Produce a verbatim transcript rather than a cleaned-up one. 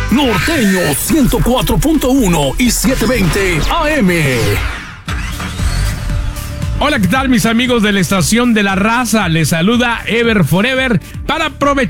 Norteño ciento cuatro punto uno y setecientos veinte A M. Hola, ¿qué tal mis amigos de la estación de la raza? Les saluda Ever Forever para aprovechar